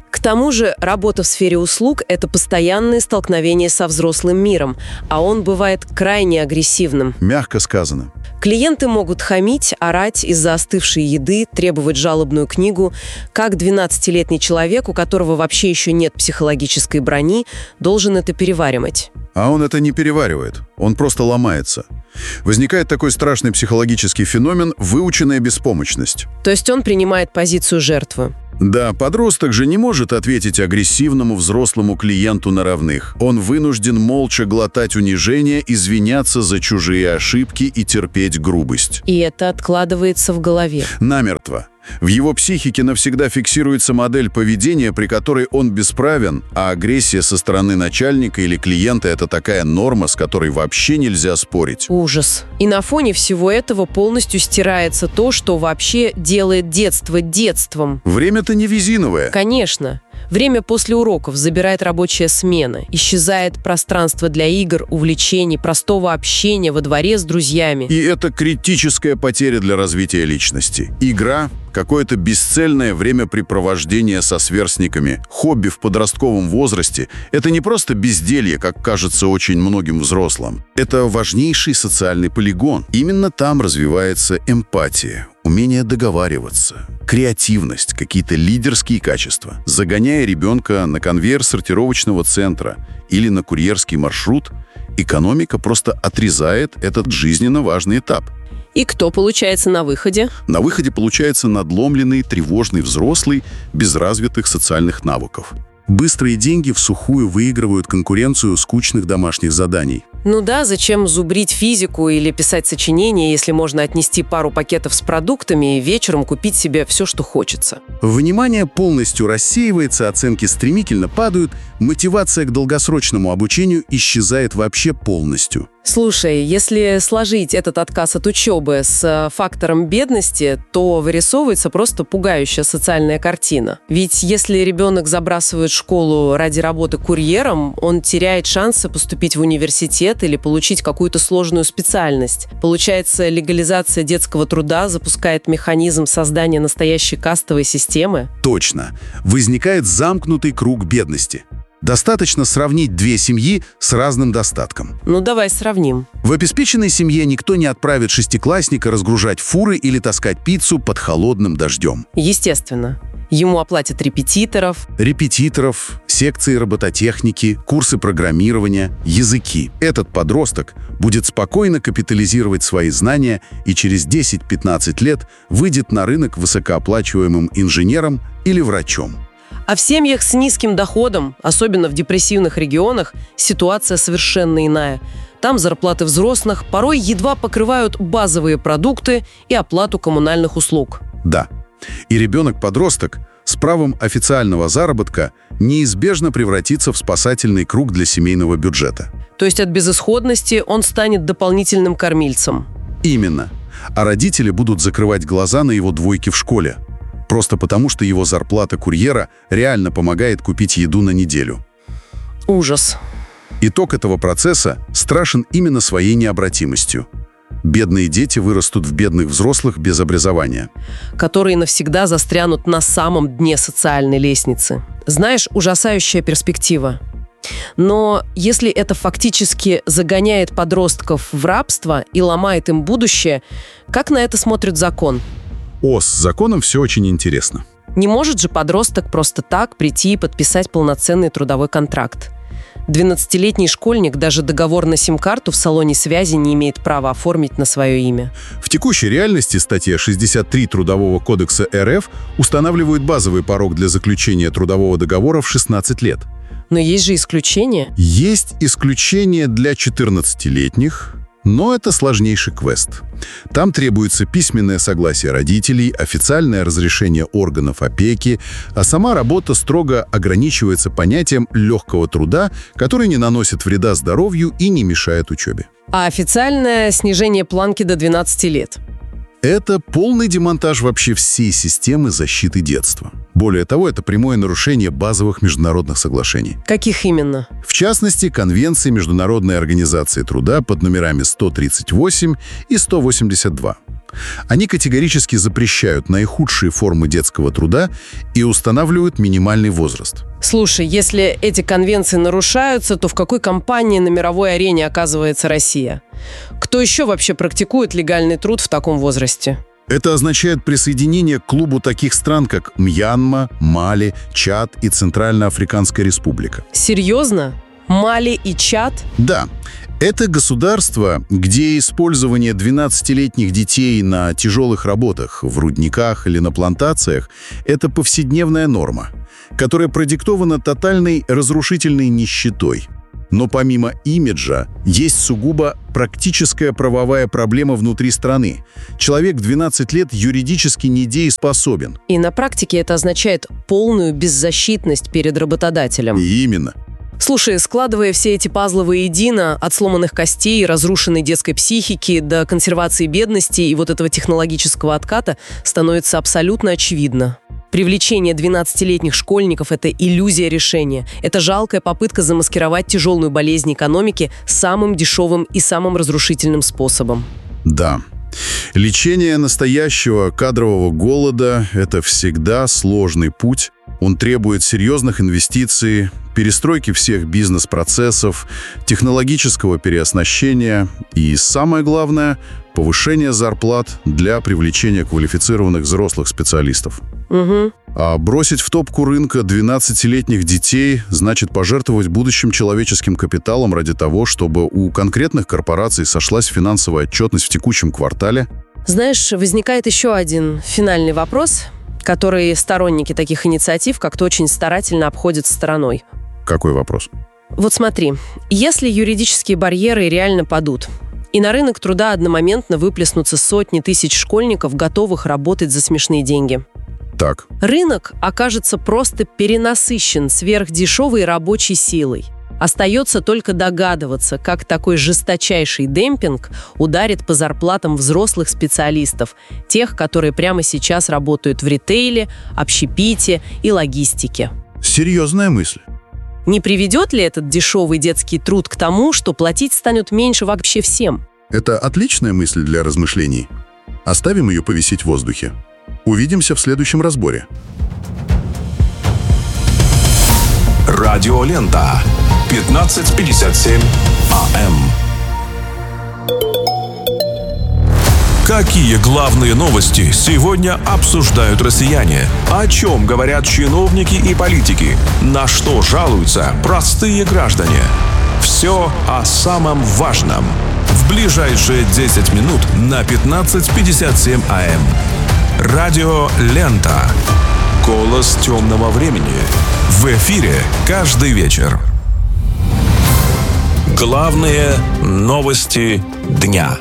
К тому же работа в сфере услуг – это постоянное столкновение со взрослым миром, а он бывает крайне агрессивным. Мягко сказано. Клиенты могут хамить, орать из-за остывшей еды, требовать жалобную книгу. Как двенадцатилетний человек, у которого вообще еще нет психологической брони, должен это переваривать? А он это не переваривает, он просто ломается. Возникает такой страшный психологический феномен – выученная беспомощность. То есть он принимает позицию жертвы? Да, подросток же не может ответить агрессивному взрослому клиенту на равных. Он вынужден молча глотать унижение, извиняться за чужие ошибки и терпеть грубость. И это откладывается в голове. Намертво. В его психике навсегда фиксируется модель поведения, при которой он бесправен, а агрессия со стороны начальника или клиента – это такая норма, с которой вообще нельзя спорить. Ужас. И на фоне всего этого полностью стирается то, что вообще делает детство детством. Время-то не резиновое. Конечно. Время после уроков забирает рабочая смена. Исчезает пространство для игр, увлечений, простого общения во дворе с друзьями. И это критическая потеря для развития личности. Игра – какое-то бесцельное времяпрепровождение со сверстниками. Хобби в подростковом возрасте – это не просто безделье, как кажется очень многим взрослым. Это важнейший социальный полигон. Именно там развивается эмпатия, умение договариваться, креативность, какие-то лидерские качества. Загоняя ребенка на конвейер сортировочного центра или на курьерский маршрут, экономика просто отрезает этот жизненно важный этап. И кто получается на выходе? На выходе получается надломленный, тревожный взрослый, без развитых социальных навыков. Быстрые деньги всухую выигрывают конкуренцию скучных домашних заданий. Ну да, зачем зубрить физику или писать сочинения, если можно отнести пару пакетов с продуктами и вечером купить себе все, что хочется? Внимание полностью рассеивается, оценки стремительно падают, мотивация к долгосрочному обучению исчезает вообще полностью. Слушай, если сложить этот отказ от учебы с фактором бедности, то вырисовывается просто пугающая социальная картина. Ведь если ребенок забрасывает школу ради работы курьером, он теряет шансы поступить в университет или получить какую-то сложную специальность. Получается, легализация детского труда запускает механизм создания настоящей кастовой системы? Точно. Возникает замкнутый круг бедности. Достаточно сравнить две семьи с разным достатком. Ну, давай сравним. В обеспеченной семье никто не отправит шестиклассника разгружать фуры или таскать пиццу под холодным дождем. Естественно. Ему оплатят репетиторов. Репетиторов, секции робототехники, курсы программирования, языки. Этот подросток будет спокойно капитализировать свои знания и через десять-пятнадцать лет выйдет на рынок высокооплачиваемым инженером или врачом. А в семьях с низким доходом, особенно в депрессивных регионах, ситуация совершенно иная. Там зарплаты взрослых порой едва покрывают базовые продукты и оплату коммунальных услуг. Да. И ребенок-подросток с правом официального заработка неизбежно превратится в спасательный круг для семейного бюджета. То есть от безысходности он станет дополнительным кормильцем. Именно. А родители будут закрывать глаза на его двойки в школе. Просто потому, что его зарплата курьера реально помогает купить еду на неделю. Ужас. Итог этого процесса страшен именно своей необратимостью. Бедные дети вырастут в бедных взрослых без образования. Которые навсегда застрянут на самом дне социальной лестницы. Знаешь, ужасающая перспектива. Но если это фактически загоняет подростков в рабство и ломает им будущее, как на это смотрит закон? О, с законом все очень интересно. Не может же подросток просто так прийти и подписать полноценный трудовой контракт. двенадцатилетний школьник даже договор на сим-карту в салоне связи не имеет права оформить на свое имя. В текущей реальности статья шестьдесят три Трудового кодекса эр эф устанавливает базовый порог для заключения трудового договора в шестнадцать лет. Но есть же исключения. Есть исключения для четырнадцатилетних, но это сложнейший квест. Там требуется письменное согласие родителей, официальное разрешение органов опеки, а сама работа строго ограничивается понятием легкого труда, который не наносит вреда здоровью и не мешает учебе. А официальное снижение планки до двенадцати лет? Это полный демонтаж вообще всей системы защиты детства. Более того, это прямое нарушение базовых международных соглашений. Каких именно? В частности, Конвенции Международной организации труда под номерами сто тридцать восемь и сто восемьдесят два. Они категорически запрещают наихудшие формы детского труда и устанавливают минимальный возраст. Слушай, если эти конвенции нарушаются, то в какой компании на мировой арене оказывается Россия? Кто еще вообще практикует легальный труд в таком возрасте? Это означает присоединение к клубу таких стран, как Мьянма, Мали, Чад и Центральноафриканская республика. Серьезно? Мали и Чад? Да. Это государства, где использование двенадцатилетних детей на тяжелых работах, в рудниках или на плантациях – это повседневная норма, которая продиктована тотальной разрушительной нищетой. Но помимо имиджа, есть сугубо практическая правовая проблема внутри страны. Человек в двенадцать лет юридически недееспособен. И на практике это означает полную беззащитность перед работодателем. И именно. Слушай, складывая все эти пазлы воедино, от сломанных костей, разрушенной детской психики до консервации бедности и вот этого технологического отката, становится абсолютно очевидно. Привлечение двенадцатилетних школьников – это иллюзия решения. Это жалкая попытка замаскировать тяжелую болезнь экономики самым дешевым и самым разрушительным способом. Да. Лечение настоящего кадрового голода – это всегда сложный путь. Он требует серьезных инвестиций, перестройки всех бизнес-процессов, технологического переоснащения и, самое главное, повышения зарплат для привлечения квалифицированных взрослых специалистов. Угу. А бросить в топку рынка двенадцатилетних детей значит пожертвовать будущим человеческим капиталом ради того, чтобы у конкретных корпораций сошлась финансовая отчетность в текущем квартале. Знаешь, возникает еще один финальный вопрос, который сторонники таких инициатив как-то очень старательно обходят стороной. Какой вопрос? Вот смотри, если юридические барьеры реально падут, и на рынок труда одномоментно выплеснутся сотни тысяч школьников, готовых работать за смешные деньги. Так. Рынок окажется просто перенасыщен сверхдешевой рабочей силой. Остается только догадываться, как такой жесточайший демпинг ударит по зарплатам взрослых специалистов, тех, которые прямо сейчас работают в ритейле, общепите и логистике. Серьезная мысль. Не приведет ли этот дешевый детский труд к тому, что платить станут меньше вообще всем? Это отличная мысль для размышлений. Оставим ее повисеть в воздухе. Увидимся в следующем разборе. Радиолента. пятнадцать пятьдесят семь АМ. Какие главные новости сегодня обсуждают россияне? О чем говорят чиновники и политики? На что жалуются простые граждане? Все о самом важном. В ближайшие десять минут на пятнадцать пятьдесят семь АМ. Радио Лента. Голос темного времени. В эфире каждый вечер. Главные новости дня.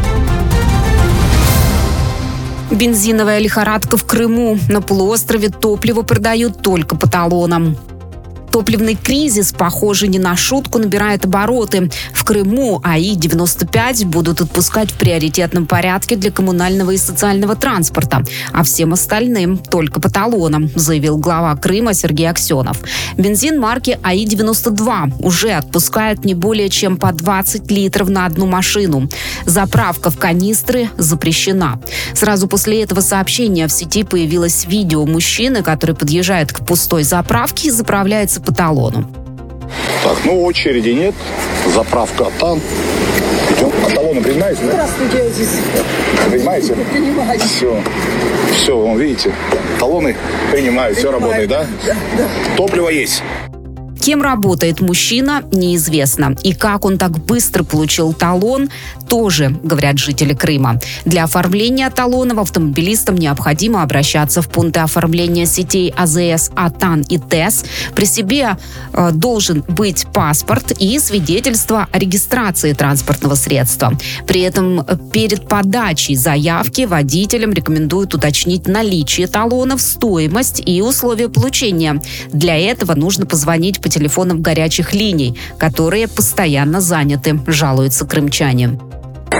Бензиновая лихорадка в Крыму. На полуострове топливо продают только по талонам. Топливный кризис, похоже, не на шутку набирает обороты. В Крыму АИ девяносто пять будут отпускать в приоритетном порядке для коммунального и социального транспорта, а всем остальным только по талонам, заявил глава Крыма Сергей Аксенов. Бензин марки АИ девяносто два уже отпускают не более чем по двадцать литров на одну машину. Заправка в канистры запрещена. Сразу после этого сообщения в сети появилось видео мужчины, который подъезжает к пустой заправке и заправляется по талону. Так, ну очереди нет, заправка там. Идем. А талоны принимаете, да? Здравствуйте, я здесь. Принимаете? Принимаю. Все. Все, вон, видите, талоны принимают, все работает, да? Да, да. Топливо есть. Кем работает мужчина, неизвестно. И как он так быстро получил талон, тоже, говорят жители Крыма. Для оформления талонов автомобилистам необходимо обращаться в пункты оформления сетей АЗС, АТАН и ТЭС. При себе э, должен быть паспорт и свидетельство о регистрации транспортного средства. При этом перед подачей заявки водителям рекомендуют уточнить наличие талонов, стоимость и условия получения. Для этого нужно позвонить по телефонам горячих линий, которые постоянно заняты, жалуются крымчане.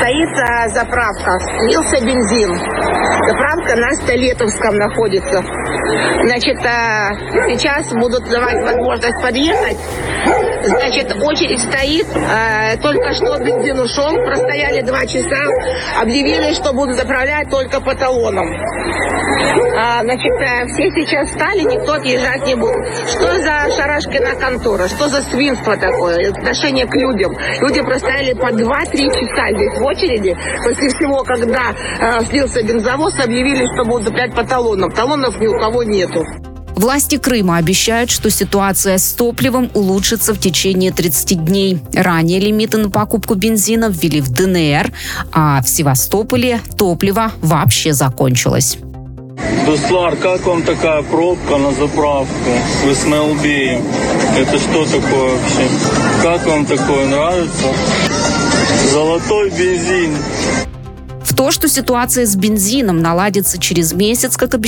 Стоит а, заправка, слился бензин. Заправка на Столетовском находится. Значит, а, сейчас будут давать возможность подъехать. Значит, очередь стоит. А, только что бензин ушел, простояли два часа. Объявили, что будут заправлять только по талонам. А, значит, все сейчас встали, никто отъезжать не будет. Что за Шарашкина контора? Что за свинство такое? Отношение к людям. Люди простояли по два-три часа здесь в очереди. После всего, когда э, слился бензовоз, объявили, что будут заправлять по талонам. Талонов ни у кого нету. Власти Крыма обещают, что ситуация с топливом улучшится в течение тридцати дней. Ранее лимиты на покупку бензина ввели в ДНР, а в Севастополе топливо вообще закончилось. Дуслар, как вам такая пробка на заправке в Исмаилбее? Это что такое вообще? Как вам такое нравится? Золотой бензин. В то, что ситуация с бензином наладится через месяц, как обещали,